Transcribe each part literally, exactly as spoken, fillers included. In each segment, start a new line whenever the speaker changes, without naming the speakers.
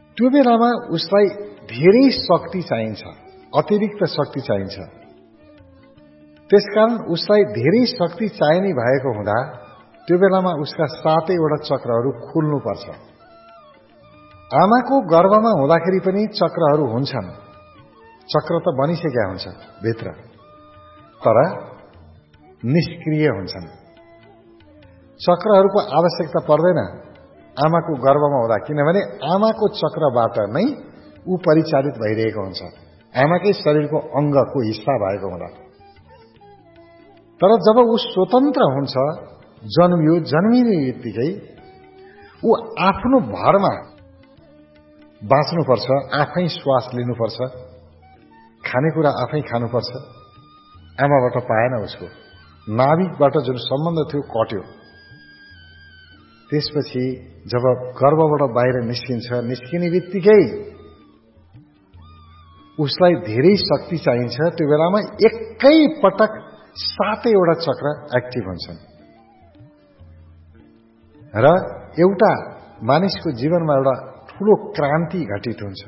त्यो बेलामा उसलाई धेरै शक्ति चाहिन्छ, अतिरिक्त शक्ति चाहिन्छ। त्यसकारण उसलाई धेरै शक्ति चाहिने भएको हुँदा त्यो बेलामा उसका सातैवटा चक्रहरू खुल्नुपर्छ। आमाको गर्भमा हुँदाखेरि पनि चक्रहरू हुन्छन्, चक्र त बनिसकेका हुन्छ भित्र, तर निष्क्रिय हुन्छन्। चक्रहरूको आवश्यकता पर्दैन आमाको गर्भमा हुँदा, किनभने आमाको चक्रबाट नै ऊ परिचालित भइरहेको हुन्छ, आमाकै शरीरको अङ्गको हिस्सा भएको हुँदा। तर जब ऊ स्वतन्त्र हुन्छ, जन्मियो, जन्मिने बित्तिकै ऊ आफ्नो भरमा बाँच्नुपर्छ, आफै श्वास लिनुपर्छ, खानेकुरा आफै खानुपर्छ। आमाबाट पाएन, उसको नाभिकबाट जुन सम्बन्ध थियो कट्यो। त्यसपछि जब गर्भबाट बाहिर निस्किन्छ, निस्किने बित्तिकै उसलाई धेरै शक्ति चाहिन्छ। त्यो बेलामा एकै पटक सातैवटा चक्र एक्टिभ हुन्छन् र एउटा मानिसको जीवनमा एउटा ठूलो क्रान्ति घटित हुन्छ।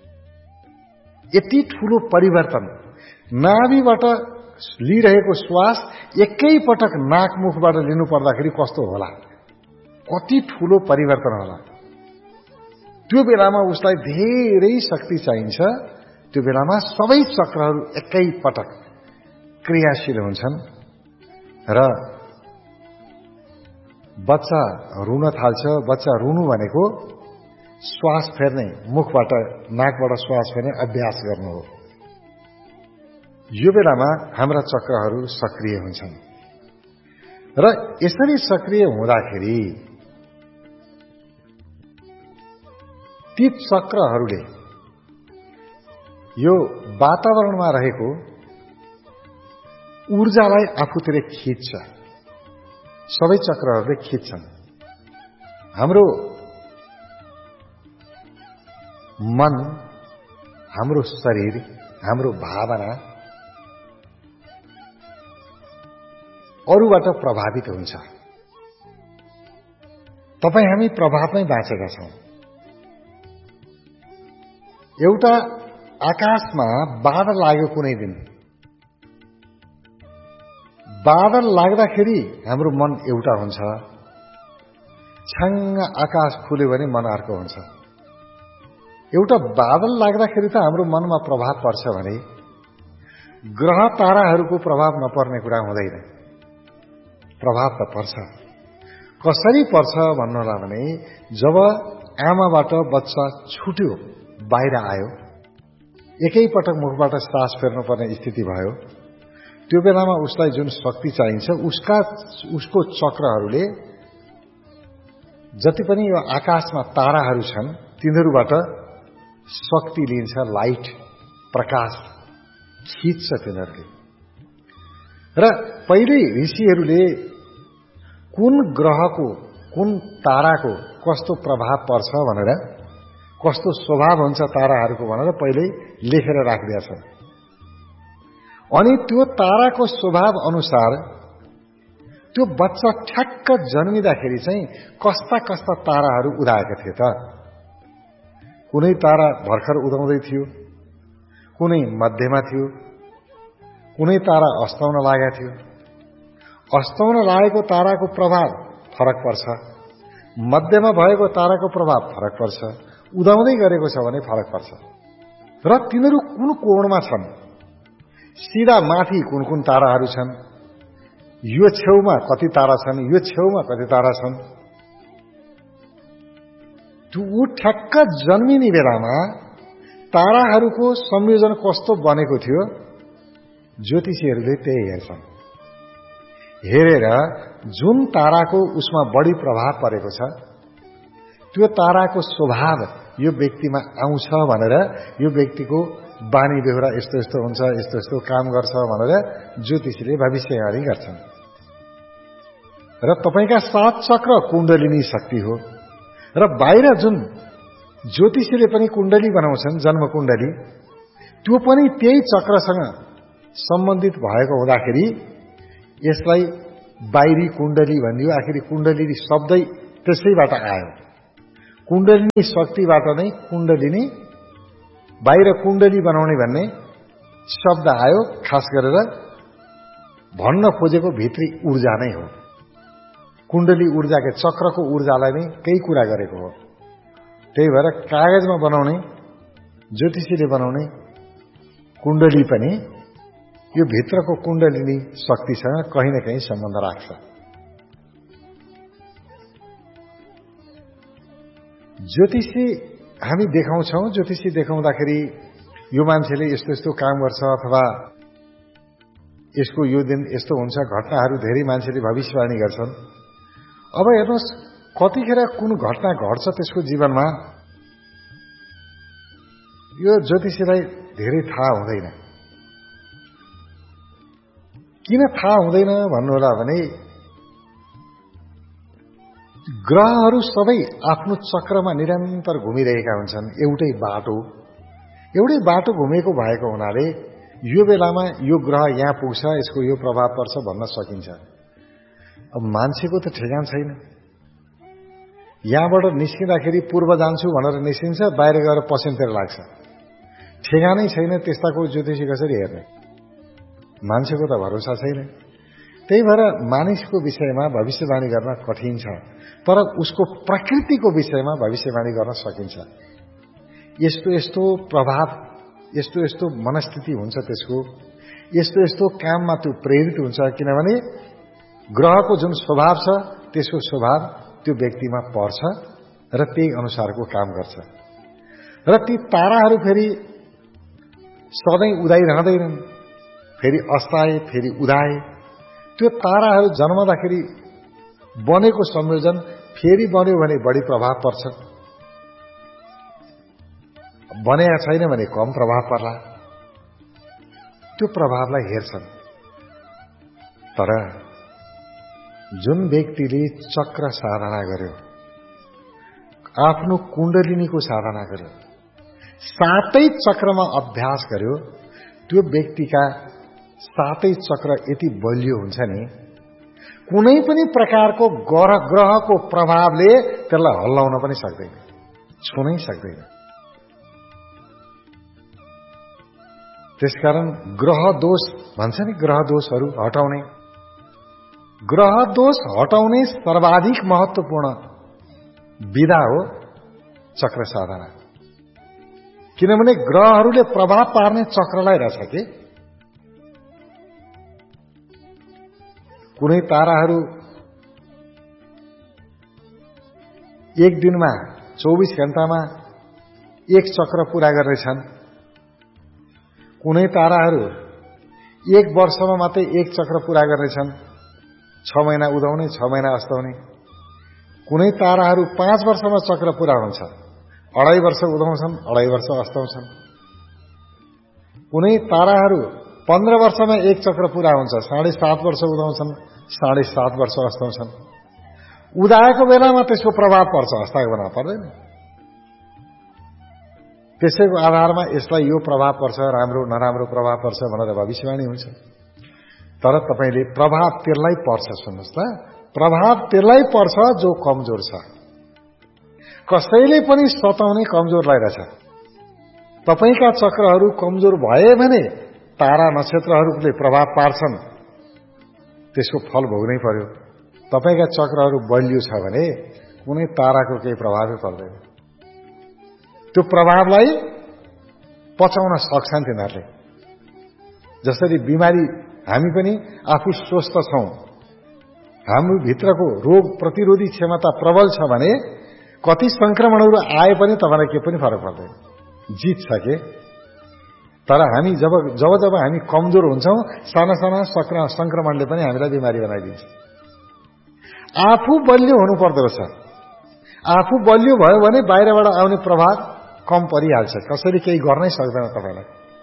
यति ठूलो परिवर्तन, नाभिबाट लिइरहेको श्वास एकै पटक नाकमुखबाट लिनु पर्दाखेरि कस्तो होला, कति ठूलो परिवर्तन होला। त्यो बेलामा उसलाई धेरै शक्ति चाहिन्छ। त्यो बेलामा सबै चक्रहरू एकै पटक क्रियाशील हुन्छन् र बच्चा रुन थाल्छ। बच्चा रुनु भनेको श्वास फेर्ने, मुखबाट नाकबाट श्वास फेर्ने अभ्यास गर्नु हो। यो बेलामा हाम्रा चक्रहरू सक्रिय हुन्छन् र यसरी सक्रिय हुँदाखेरि ती चक्रहरूले यो वातावरणमा रहेको ऊर्जालाई आफूतिर खिच्छ। सबै चक्रहरूले खिच्छन्। हाम्रो मन, हाम्रो शरीर, हाम्रो भावना अरूबाट प्रभावित हुन्छ। तपाईँ हामी प्रभावमै बाँचेका छौं। एउटा आकाशमा बादल लाग्यो कुनै दिन, बादल लाग्दाखेरि हाम्रो मन एउटा हुन्छ, छाङ्ग आकाश खुल्यो भने मन अर्को हुन्छ। एउटा बादल लाग्दाखेरि त हाम्रो मनमा प्रभाव पर्छ भने ग्रह ताराहरूको प्रभाव नपर्ने कुरा हुँदैन। प्रभाव त पर्छ। कसरी पर्छ भन्नुहोला भने जब आमाबाट बच्चा छुट्यो, बाहिर आयो, एकै पटक मुखबाट सास फेर्नुपर्ने स्थिति भयो, त्यो बेलामा उसलाई जुन शक्ति चाहिन्छ उसका उसको चक्रहरूले जति पनि यो आकाशमा ताराहरू छन् तिनीहरूबाट शक्ति लिन्छ, लाइट, प्रकाश खिच्छ तिनीहरूले। र पहिले ऋषिहरूले कुन ग्रहको, कुन ताराको कस्तो प्रभाव पर्छ भनेर, कस्तो स्वभाव हुन्छ ताराहरूको भनेर पहिले लेखेर राखिदिएका छन्। अनि त्यो ताराको स्वभाव अनुसार त्यो बच्चा ठ्याक्क जन्मिँदाखेरि चाहिँ कस्ता कस्ता ताराहरू उदाएका थिए त। कुनै तारा भर्खर उदाउँदै थियो, कुनै मध्यमा थियो, कुनै तारा अस्ताउन लागेको थियो। अस्ताउन लागेको ताराको प्रभाव फरक पर्छ, मध्यमा भएको ताराको प्रभाव फरक पर्छ, उदाउँदै गरेको छ भने फरक पर्छ। र तिनीहरू कुन कोणमा छन्, सिधा माथि कुन कुन ताराहरू छन्, यो छेउमा कति तारा छन्, यो छेउमा कति तारा छन्। त्यो ऊ ठ्याक्क जन्मिने बेलामा ताराहरूको संयोजन कस्तो बनेको थियो ज्योतिषीहरूले त्यही हेर्छन्। हेरेर जुन ताराको उसमा बढी प्रभाव परेको छ त्यो ताराको स्वभाव यो व्यक्तिमा आउँछ भनेर, यो व्यक्तिको बानी बेहोरा यस्तो यस्तो हुन्छ, यस्तो यस्तो काम गर्छ भनेर ज्योतिषीले भविष्यवाणी गर्छन्। र तपाईका सात चक्र कुण्डलिनी शक्ति हो। र बाहिर जुन ज्योतिषीले पनि कुण्डली बनाउँछन्, जन्म कुण्डली, त्यो पनि त्यही चक्रसँग सम्बन्धित भएको हुँदाखेरि यसलाई बाहिरी कुण्डली भनियो। आखिर कुण्डली शब्दै त्यसैबाट आयो। कुण्डलिनी शक्तिबाट नै कुण्डलिनी बाहिर कुण्डली बनाउने भन्ने शब्द आयो। खास गरेर भन्न खोजेको भित्री ऊर्जा नै हो। कुण्डली ऊर्जाको चक्रको ऊर्जालाई नै केही कुरा गरेको हो। त्यही भएर कागजमा बनाउने ज्योतिषीले बनाउने कुण्डली पनि यो भित्रको कुण्डलिनी शक्तिसँग कहीँ न कहीँ सम्बन्ध राख्छ। ज्योतिषी हामी देखाउँछौँ, ज्योतिषी देखाउँदाखेरि यो मान्छेले यस्तो यस्तो काम गर्छ अथवा यसको यो दिन यस्तो हुन्छ, घटनाहरू धेरै मान्छेले भविष्यवाणी गर्छन्। अब हेर्नुहोस्, कतिखेर कुन घटना घट्छ त्यसको जीवनमा यो ज्योतिषीलाई धेरै थाहा हुँदैन। किन थाहा हुँदैन भन्नुहोला भने ग्रहहरू सबै आफ्नो चक्रमा निरन्तर घुमिरहेका हुन्छन्। एउटै बाटो एउटै बाटो घुमेको भएको हुनाले यो बेलामा यो ग्रह यहाँ पुग्छ, यसको यो प्रभाव पर्छ भन्न सकिन्छ। अब मान्छेको त ठेगान छैन। यहाँबाट निस्किँदाखेरि पूर्व जान्छु भनेर निस्किन्छ, बाहिर गएर पश्चिमतिर लाग्छ। ठेगानै छैन। त्यस्ताको ज्योतिषी कसरी हेर्ने? मान्छेको त भरोसा छैन। त्यही भएर मानिसको विषयमा भविष्यवाणी गर्न कठिन छ, तर उसको प्रकृतिको विषयमा भविष्यवाणी गर्न सकिन्छ। यस्तो यस्तो प्रभाव, यस्तो यस्तो मनस्थिति हुन्छ त्यसको, यस्तो यस्तो काममा त्यो प्रेरित हुन्छ। किनभने ग्रहको जुन स्वभाव छ त्यसको स्वभाव त्यो व्यक्तिमा पर्छ र त्यही अनुसारको काम गर्छ। र ती ताराहरू फेरि सधैँ उदाइरहँदैनन्, फेरि अस्ताए फेरि उदाए। त्यो ताराहरू जन्मदाखेरि बनेको संयोजन फेरि बन्यो भने बढी प्रभाव पर्छ, बनेका छैन भने कम प्रभाव पर्ला। त्यो प्रभावलाई हेर्छन्। तर जुन व्यक्तिले चक्र साधना गर्यो, आफ्नो कुण्डलिनीको साधना गर्यो, सातै चक्रमा अभ्यास गर्यो, त्यो व्यक्तिका सातै चक्र यति बलियो हुन्छ नि, कुनै पनि प्रकारको ग्रह ग्रहको प्रभावले त्यसलाई हल्लाउन पनि सक्दैन, छुनै सक्दैन। त्यसकारण ग्रह दोष भन्छ नि, ग्रह दोषहरू हटाउने, ग्रह दोष हटाउने सर्वाधिक महत्त्वपूर्ण विधा हो चक्र साधना। किनभने ग्रहहरूले प्रभाव पार्ने चक्रलाई रहेछ कि कुनै ताराहरू एक दिनमा चौबीस घण्टामा एक चक्र पूरा गर्नेछन्, कुनै ताराहरू एक वर्षमा मात्रै एक चक्र पूरा गर्नेछन्, छ महिना उदाउने छ महिना अस्ताउने। कुनै ताराहरू पाँच वर्षमा चक्र पूरा हुन्छ, अढाई वर्ष उदाउँछन् अढाई वर्ष अस्ताउँछन्। कुनै ताराहरू पन्ध्र वर्षमा एक चक्र पूरा हुन्छ, साढे सात वर्ष उदाउँछन् साढे सात वर्ष अस्ताउँछन्। उदाएको बेलामा त्यसको प्रभाव पर्छ, अस्ताएको बेलामा पर्दैन। त्यसैको आधारमा यसलाई यो प्रभाव पर्छ, राम्रो नराम्रो प्रभाव पर्छ भनेर भविष्यवाणी हुन्छ। तर तपाईले प्रभाव त्यसलाई पर्छ, सुन्नुहोस् त, प्रभाव त्यसलाई पर्छ जो कमजोर छ। कसैले पनि सताउने कमजोरलाई रहेछ। तपाईका चक्रहरू कमजोर भए भने तारा नक्षत्रहरूले प्रभाव पार्छन्, त्यसको फल भोग्नै पर्यो। तपाईका चक्रहरू बलियो छ भने कुनै ताराको केही प्रभावै पर्दैन। त्यो प्रभावलाई पचाउन सक्छन् तिनीहरूले। जसरी बिमारी हामी पनि आफू स्वस्थ छौं, हाम्रो भित्रको रोग प्रतिरोधी क्षमता प्रबल छ भने कति संक्रमणहरू आए पनि तपाईलाई के पनि फरक पर्दैन, जित्छ के। तर हामी जब जब जब हामी कमजोर हुन्छौं, साना साना संक्रमणले पनि हामीलाई बिमारी बनाइदिन्छ। आफू बलियो हुनु पर्दो रहेछ। आफू बलियो भयो भने बाहिरबाट आउने प्रभाव कम परिहाल्छ, कसैले केही गर्नै सक्दैन तपाईलाई।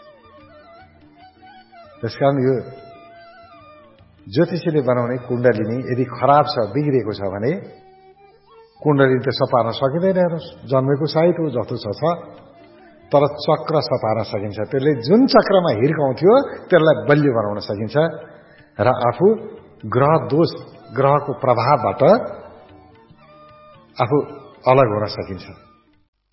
त्यसकारण यो ज्योतिषीले बनाउने कुण्डलिनी यदि खराब छ, बिग्रेको छ भने कुण्डलिनी त सपार्न सकिँदैन। हेर्नुहोस्, जन्मेको साइत हो, जस्तो छ छ, तर चक्र सपार्न सकिन्छ। त्यसले जुन चक्रमा हिर्काउँथ्यो त्यसलाई बलियो बनाउन सकिन्छ र आफू ग्रह दोष, ग्रहको प्रभावबाट आफू अलग हुन सकिन्छ।